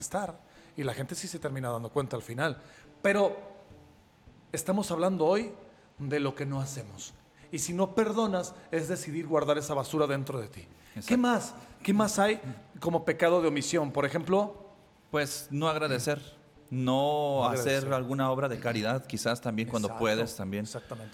estar. Y la gente sí se termina dando cuenta al final. Pero estamos hablando hoy de lo que no hacemos. Y si no perdonas, es decidir guardar esa basura dentro de ti. Exacto. ¿Qué más? ¿Qué más hay como pecado de omisión? Por ejemplo, Pues no agradecer, no agradecer. hacer alguna obra de caridad, quizás también cuando exacto, puedes también. Exactamente.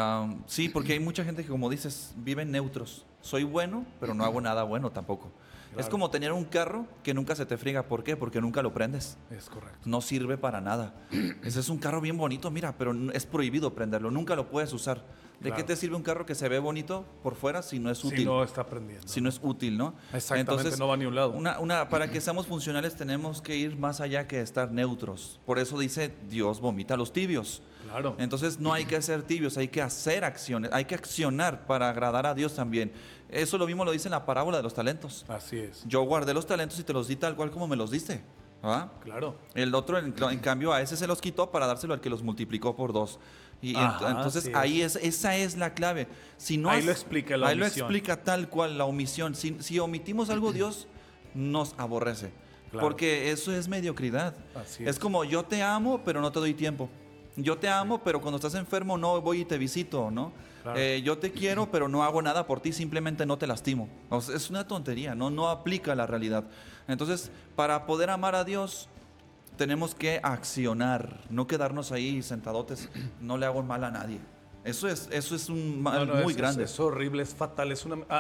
Sí, porque hay mucha gente que, como dices, viven neutros. Soy bueno, pero no hago nada bueno tampoco. Claro. Es como tener un carro que nunca se te friega. ¿Por qué? Porque nunca lo prendes. Es correcto. No sirve para nada. Ese es un carro bien bonito, mira, pero es prohibido prenderlo. Nunca lo puedes usar. ¿De Claro. qué te sirve un carro que se ve bonito por fuera si no es útil? Si no está aprendiendo. Si no es útil, ¿no? Exactamente, Entonces, no va a ni un lado. para que seamos funcionales tenemos que ir más allá que estar neutros. Por eso dice, Dios vomita a los tibios. Claro. Entonces no hay que ser tibios, hay que hacer acciones, hay que accionar para agradar a Dios también. Eso lo mismo lo dice en la parábola de los talentos. Así es. Yo guardé los talentos y te los di tal cual como me los diste. ¿Ah? Claro. El otro, en cambio, a ese se los quitó para dárselo al que los multiplicó por 2. Y Ajá, entonces sí ahí esa es la clave. Si no Ahí lo explica la ahí lo omisión. explica tal cual la omisión. Si omitimos algo, Dios nos aborrece. Claro. Porque eso es mediocridad. Así Es como yo te amo, pero no te doy tiempo. Yo te amo, pero cuando estás enfermo no voy y te visito, ¿no? Claro. Yo te quiero, pero no hago nada por ti, simplemente no te lastimo. O sea, es una tontería, no aplica a la realidad. Entonces, para poder amar a Dios, tenemos que accionar, no quedarnos ahí sentadotes, no le hago mal a nadie. Eso es un mal muy grande. Es horrible, es fatal.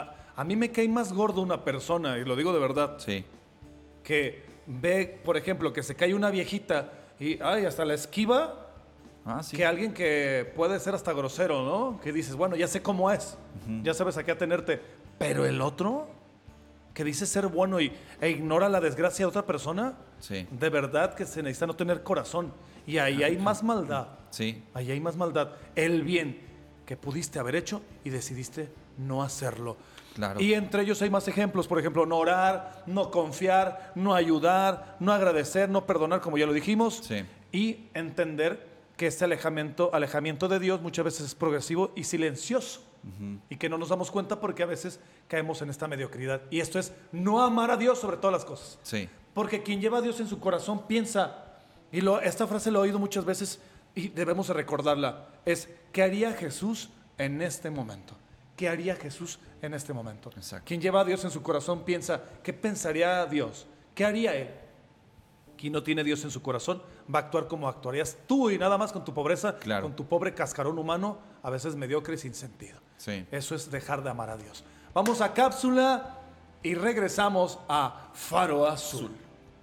A mí me cae más gordo una persona, y lo digo de verdad, Sí, que ve, por ejemplo, que se cae una viejita y hasta la esquiva, sí. que alguien que puede ser hasta grosero, ¿no? Que dices, bueno, ya sé cómo es, ya sabes a qué atenerte. Pero el otro, que dice ser bueno e ignora la desgracia de otra persona, Sí. de verdad que se necesita no tener corazón. Y ahí hay más maldad. Sí, Ahí hay más maldad. El bien que pudiste haber hecho y decidiste no hacerlo. claro. Y entre ellos hay más ejemplos. Por ejemplo, no orar, no confiar, no ayudar, no agradecer, no perdonar, como ya lo dijimos. Sí. Y entender que este alejamiento de Dios muchas veces es progresivo y silencioso. Y que no nos damos cuenta porque a veces caemos en esta mediocridad. Y esto es no amar a Dios sobre todas las cosas. Sí. Porque quien lleva a Dios en su corazón piensa, y esta frase la he oído muchas veces y debemos de recordarla, es ¿qué haría Jesús en este momento? ¿Qué haría Jesús en este momento? Exacto. Quien lleva a Dios en su corazón piensa, ¿qué pensaría Dios? ¿Qué haría Él? Quien no tiene Dios en su corazón va a actuar como actuarías tú y nada más con tu pobreza, Claro. con tu pobre cascarón humano, a veces mediocre y sin sentido. Sí. Eso es dejar de amar a Dios. Vamos a cápsula y regresamos a Faro Azul.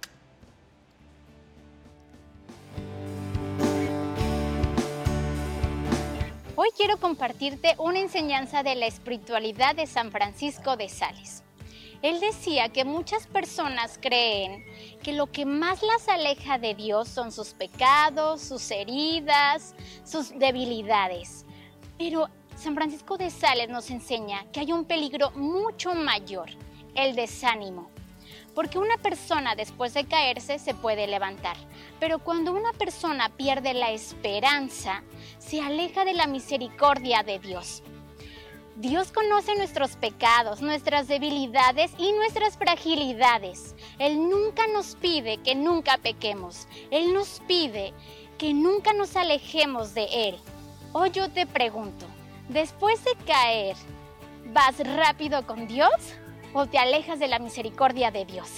Hoy quiero compartirte una enseñanza de la espiritualidad de San Francisco de Sales. Él decía que muchas personas creen que lo que más las aleja de Dios son sus pecados, sus heridas, sus debilidades. Pero San Francisco de Sales nos enseña que hay un peligro mucho mayor, el desánimo. Porque una persona después de caerse se puede levantar, pero cuando una persona pierde la esperanza, se aleja de la misericordia de Dios. Dios conoce nuestros pecados, nuestras debilidades y nuestras fragilidades. Él nunca nos pide que nunca pequemos. Él nos pide que nunca nos alejemos de Él. Hoy yo te pregunto, después de caer, ¿vas rápido con Dios o te alejas de la misericordia de Dios?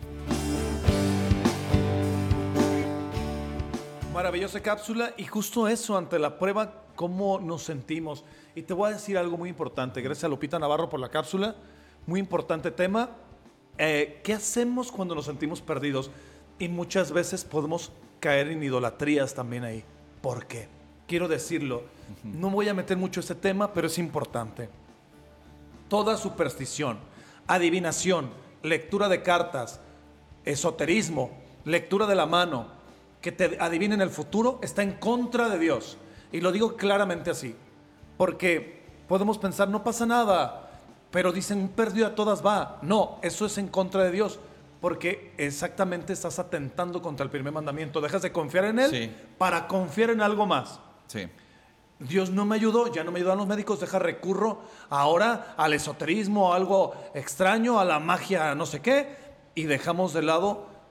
Maravillosa cápsula y justo eso, ante la prueba, cómo nos sentimos. Y te voy a decir algo muy importante. Gracias a Lupita Navarro por la cápsula. Muy importante tema. ¿Qué hacemos cuando nos sentimos perdidos? Y muchas veces podemos caer en idolatrías también ahí. ¿Por qué? Quiero decirlo. No voy a meter mucho este tema, pero es importante. Toda superstición, adivinación, lectura de cartas, esoterismo, lectura de la mano, que te adivinen el futuro, está en contra de Dios. Y lo digo claramente así. Porque podemos pensar, no pasa nada, pero dicen, un perdido a todas va. No, eso es en contra de Dios, porque exactamente estás atentando contra el primer mandamiento. Dejas de confiar en Él Sí. para confiar en algo más. Sí. Dios no me ayudó, ya no me ayudan los médicos, recurro ahora al esoterismo, a algo extraño, a la magia, no sé qué, y dejamos de lado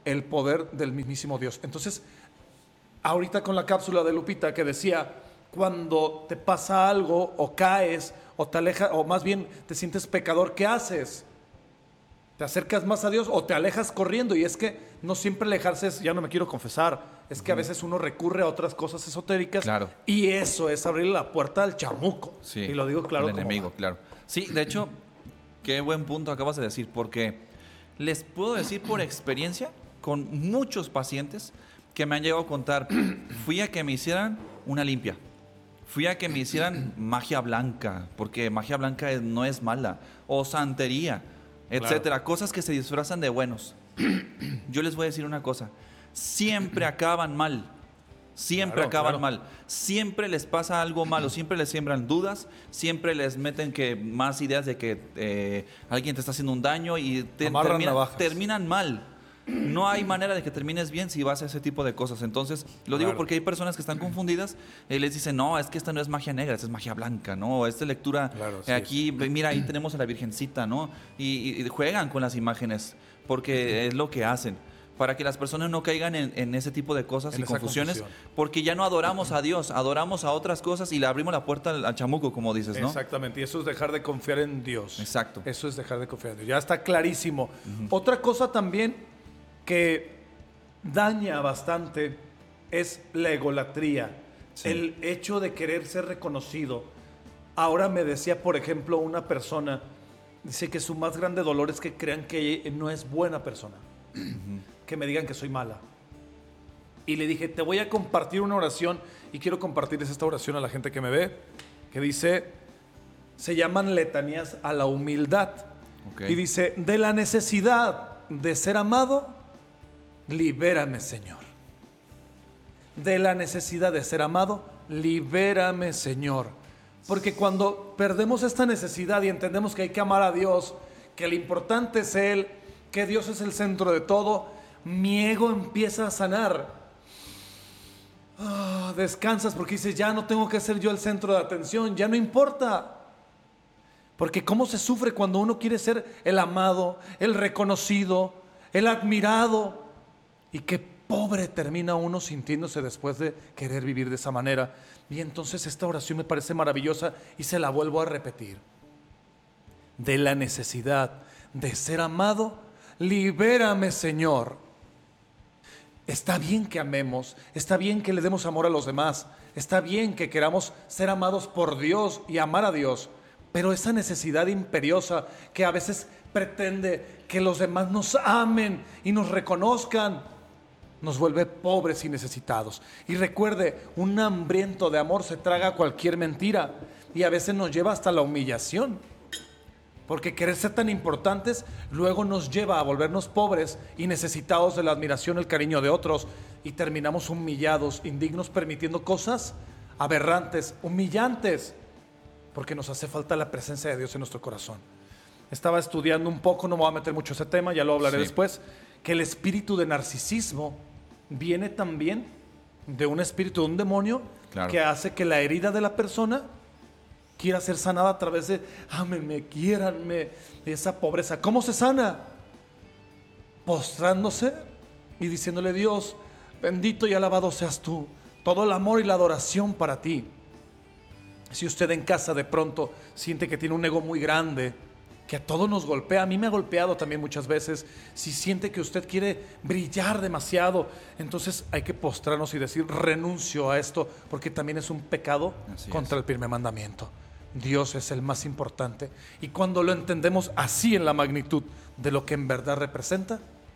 el poder del mismísimo Dios. Entonces, ahorita con la cápsula de Lupita que decía, cuando te pasa algo o caes o te alejas, o más bien te sientes pecador, ¿qué haces? ¿Te acercas más a Dios o te alejas corriendo? Y es que no siempre alejarse es, ya no me quiero confesar, es que a veces uno recurre a otras cosas esotéricas, Claro. y eso es abrirle la puerta al chamuco. Sí, Y lo digo claro el como enemigo, va. claro. Sí, de hecho, qué buen punto acabas de decir, porque les puedo decir por experiencia con muchos pacientes que me han llegado a contar, fui a que me hicieran una limpia, fui a que me hicieran magia blanca, porque magia blanca no es mala, o santería, etcétera, cosas que se disfrazan de buenos. Yo les voy a decir una cosa, siempre acaban mal. Siempre Claro, acaban claro. mal. Siempre les pasa algo malo. Siempre les siembran dudas. Siempre les meten que más ideas de que alguien te está haciendo un daño y Amarran navajas. terminan mal. No hay manera de que termines bien si vas a ese tipo de cosas. Entonces, lo digo Claro. porque hay personas que están confundidas y les dicen, no, es que esta no es magia negra, esta es magia blanca, ¿no? Esta lectura, Claro, sí, aquí, mira, ahí tenemos a la Virgencita, ¿no? Y juegan con las imágenes porque es lo que hacen. Para que las personas no caigan en ese tipo de cosas En y esa confusiones, confusión. porque ya no adoramos a Dios, adoramos a otras cosas y le abrimos la puerta al chamuco, como dices, ¿no? Exactamente, y eso es dejar de confiar en Dios. Exacto. Eso es dejar de confiar en Dios. Ya está clarísimo. Otra cosa también que daña bastante es la egolatría. Sí. El hecho de querer ser reconocido. Ahora me decía, por ejemplo, una persona, dice que su más grande dolor es que crean que no es buena persona. Que me digan que soy mala. Y le dije, te voy a compartir una oración y quiero compartirles esta oración a la gente que me ve, que dice, se llaman letanías a la humildad. Ok. Y dice, de la necesidad de ser amado, libérame, Señor. De la necesidad de ser amado, libérame, Señor. Porque cuando perdemos esta necesidad y entendemos que hay que amar a Dios, que lo importante es Él, que Dios es el centro de todo, mi ego empieza a sanar. Descansas porque dices, ya no tengo que ser yo el centro de atención, ya no importa. Porque cómo se sufre cuando uno quiere ser el amado, el reconocido, el admirado. Y qué pobre termina uno sintiéndose después de querer vivir de esa manera. Y entonces esta oración me parece maravillosa y se la vuelvo a repetir. De la necesidad de ser amado, libérame, Señor. Está bien que amemos, está bien que le demos amor a los demás, está bien que queramos ser amados por Dios y amar a Dios, pero esa necesidad imperiosa que a veces pretende que los demás nos amen y nos reconozcan, nos vuelve pobres y necesitados. Y recuerde, un hambriento de amor se traga cualquier mentira y a veces nos lleva hasta la humillación. Porque querer ser tan importantes luego nos lleva a volvernos pobres y necesitados de la admiración, el cariño de otros, y terminamos humillados, indignos, permitiendo cosas aberrantes, humillantes, porque nos hace falta la presencia de Dios en nuestro corazón. Estaba estudiando un poco, no me voy a meter mucho en ese tema, ya lo hablaré Sí. después, que el espíritu de narcisismo viene también de un espíritu, de un demonio, Claro. que hace que la herida de la persona quiera ser sanada a través de ámenme, quiéranme, de esa pobreza. ¿Cómo se sana? Postrándose y diciéndole, Dios, bendito y alabado seas tú, todo el amor y la adoración para ti. Si usted en casa de pronto siente que tiene un ego muy grande, que a todos nos golpea, a mí me ha golpeado también muchas veces, si siente que usted quiere brillar demasiado, entonces hay que postrarnos y decir, renuncio a esto, porque también es un pecado Así contra es. el primer mandamiento. Dios es el más importante. Y cuando lo entendemos así en la magnitud de lo que en verdad representa,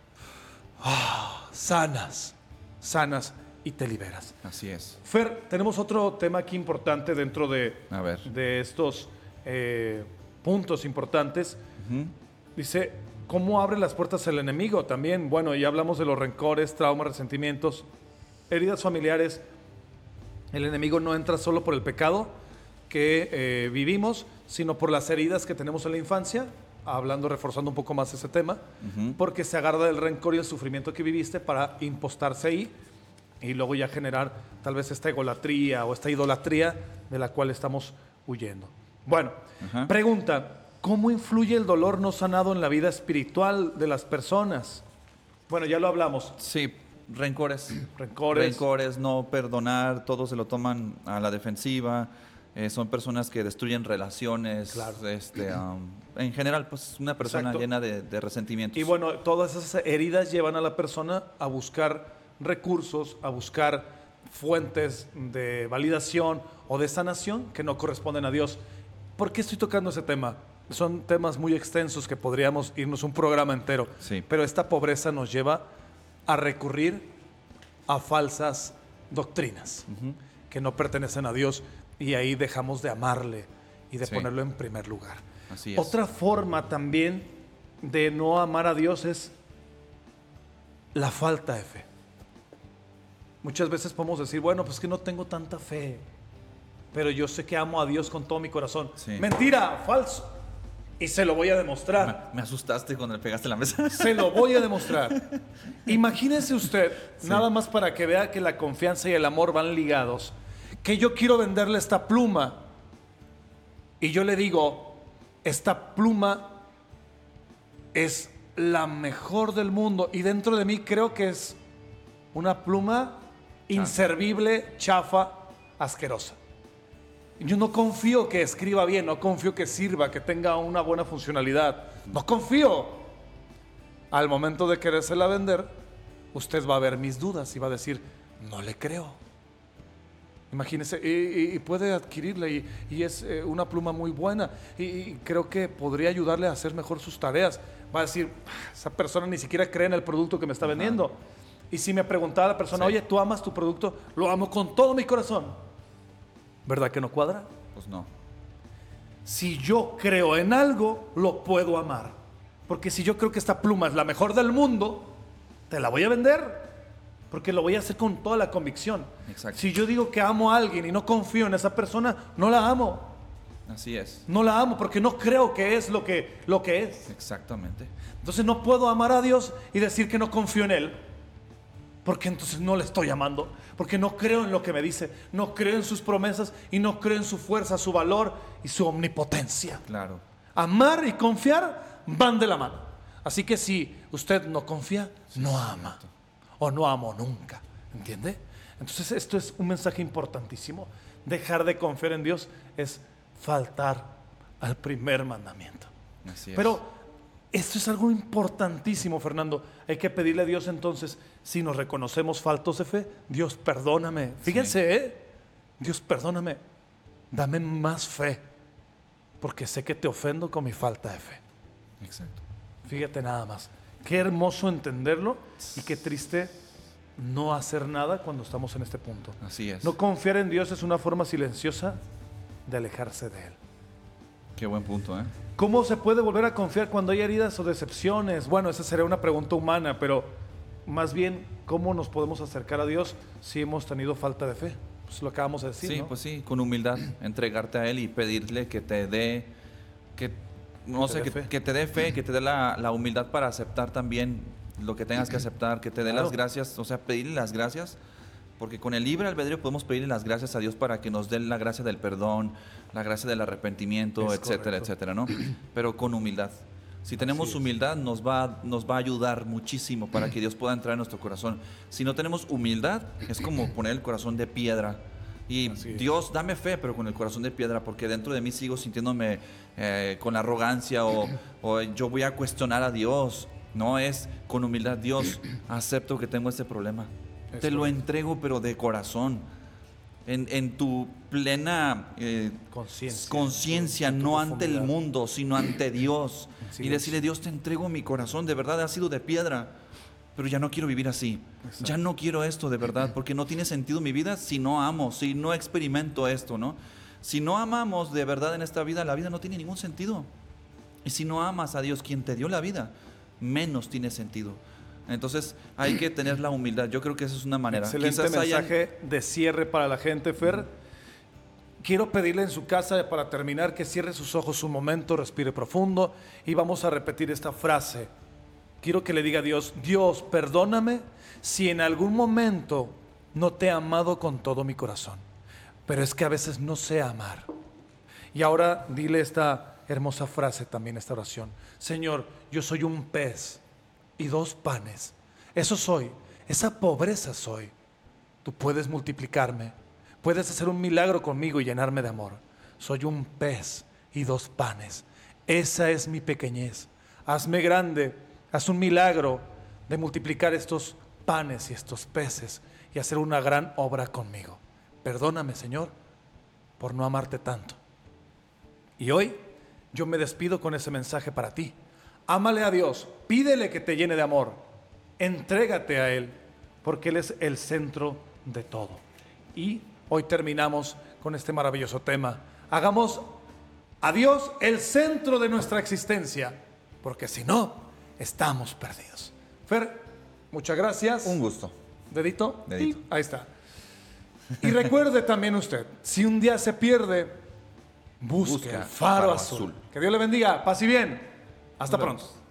sanas y te liberas. Así es. Fer, tenemos otro tema aquí importante dentro A ver. de estos puntos importantes. Ujú. Dice, ¿cómo abre las puertas el enemigo? También, bueno, ya hablamos de los rencores, traumas, resentimientos, heridas familiares. El enemigo no entra solo por el pecado que vivimos, sino por las heridas que tenemos en la infancia, hablando, reforzando un poco más ese tema, porque se agarra del rencor y el sufrimiento que viviste para impostarse ahí y luego ya generar tal vez esta egolatría o esta idolatría de la cual estamos huyendo. Bueno, Ajá. pregunta, ¿cómo influye el dolor no sanado en la vida espiritual de las personas? Bueno, ya lo hablamos. Sí, rencores. Rencores. No perdonar, todos se lo toman a la defensiva. Son personas que destruyen relaciones. Claro. En general, pues una persona Exacto. llena de resentimientos. Y bueno, todas esas heridas llevan a la persona a buscar recursos, a buscar fuentes de validación o de sanación que no corresponden a Dios. ¿Por qué estoy tocando ese tema? Son temas muy extensos que podríamos irnos un programa entero. Sí. Pero esta pobreza nos lleva a recurrir a falsas doctrinas que no pertenecen a Dios, y ahí dejamos de amarle y de Sí. ponerlo en primer lugar. Así es. Otra forma también de no amar a Dios es la falta de fe. Muchas veces podemos decir, bueno, pues que no tengo tanta fe, pero yo sé que amo a Dios con todo mi corazón. Sí. Mentira, falso. Y se lo voy a demostrar. Me asustaste cuando le pegaste la mesa. Se lo voy a demostrar. Imagínese usted, Sí. nada más para que vea que la confianza y el amor van ligados, que yo quiero venderle esta pluma y yo le digo, esta pluma es la mejor del mundo, y dentro de mí creo que es una pluma inservible, chafa, asquerosa. Yo no confío que escriba bien, no confío que sirva, que tenga una buena funcionalidad. No confío. Al momento de querérsela vender, usted va a ver mis dudas y va a decir, no le creo. Imagínese, y puede adquirirla, y es una pluma muy buena, y creo que podría ayudarle a hacer mejor sus tareas. Va a decir, esa persona ni siquiera cree en el producto que me está vendiendo. Y si me preguntaba la persona, Sí. oye, ¿tú amas tu producto? Lo amo con todo mi corazón. ¿Verdad que no cuadra? Pues no. Si yo creo en algo, lo puedo amar. Porque si yo creo que esta pluma es la mejor del mundo, te la voy a vender. Porque lo voy a hacer con toda la convicción. Exacto. Si yo digo que amo a alguien y no confío en esa persona, no la amo. Así es. No la amo porque no creo que es lo que es. Exactamente. Entonces no puedo amar a Dios y decir que no confío en Él. Porque entonces no le estoy amando. Porque no creo en lo que me dice. No creo en sus promesas y no creo en su fuerza, su valor y su omnipotencia. Claro. Amar y confiar van de la mano. Así que si usted no confía, no ama. O no amo nunca. ¿Entiende? Entonces esto es un mensaje importantísimo. Dejar de confiar en Dios es faltar al primer mandamiento. Así es. Pero esto es algo importantísimo, Fernando. Hay que pedirle a Dios entonces, si nos reconocemos faltos de fe, Dios perdóname. Fíjense, Dios perdóname. Dame más fe, porque sé que te ofendo con mi falta de fe. Exacto. Fíjate nada más. Qué hermoso entenderlo y qué triste no hacer nada cuando estamos en este punto. Así es. No confiar en Dios es una forma silenciosa de alejarse de Él. Qué buen punto, ¿eh? ¿Cómo se puede volver a confiar cuando hay heridas o decepciones? Bueno, esa sería una pregunta humana, pero más bien, ¿cómo nos podemos acercar a Dios si hemos tenido falta de fe? Pues lo acabamos de decir, Sí, ¿no? pues sí, con humildad, entregarte a Él y pedirle que te dé, no te sé, dé fe. que te dé fe, que te dé la humildad para aceptar también lo que tengas que aceptar, que te dé Claro. las gracias, o sea, pedirle las gracias, porque con el libre albedrío podemos pedirle las gracias a Dios para que nos dé la gracia del perdón, la gracia del arrepentimiento, Es etcétera, correcto. etcétera, ¿no? Pero con humildad. Si tenemos Así es. humildad, nos va a ayudar muchísimo para que Dios pueda entrar en nuestro corazón. Si no tenemos humildad, es como poner el corazón de piedra. Y Así es. Dios, dame fe, pero con el corazón de piedra, porque dentro de mí sigo sintiéndome con arrogancia o yo voy a cuestionar a Dios. No, es con humildad. Dios, acepto que tengo este problema. Es Te lo correcto. entrego, pero de corazón. En tu plena conciencia, en tu no ante el profundidad. mundo, sino ante Dios. Así Y es. decirle, Dios, te entrego mi corazón, de verdad ha sido de piedra, pero ya no quiero vivir así. Exacto. Ya no quiero esto de verdad, porque no tiene sentido mi vida si no amo, si no experimento esto, ¿no? Si no amamos de verdad en esta vida, la vida no tiene ningún sentido. Y si no amas a Dios, quien te dio la vida, menos tiene sentido. Entonces hay que tener la humildad. Yo creo que esa es una manera. Excelente Quizás hayan- mensaje de cierre para la gente, Fer. Quiero pedirle en su casa, para terminar, que cierre sus ojos un momento, respire profundo y vamos a repetir esta frase. Quiero que le diga a Dios, Dios, perdóname si en algún momento no te he amado con todo mi corazón, pero es que a veces no sé amar. Y ahora dile esta hermosa frase también, esta oración. Señor, yo soy un pez y 2 panes. Eso soy, esa pobreza soy. Tú puedes multiplicarme, puedes hacer un milagro conmigo y llenarme de amor. Soy un pez y 2 panes. Esa es mi pequeñez. Hazme grande, haz un milagro de multiplicar estos panes y estos peces y hacer una gran obra conmigo. Perdóname, Señor, por no amarte tanto. Y hoy yo me despido con ese mensaje para ti. Ámale a Dios, pídele que te llene de amor, entrégate a Él, porque Él es el centro de todo. Y hoy terminamos con este maravilloso tema. Hagamos a Dios el centro de nuestra existencia, porque si no, estamos perdidos. Fer, muchas gracias. Un gusto. ¿Dedito? Dedito. Ahí está. Y recuerde también usted, si un día se pierde, busque el faro azul. Que Dios le bendiga. Paz y bien. Hasta pronto.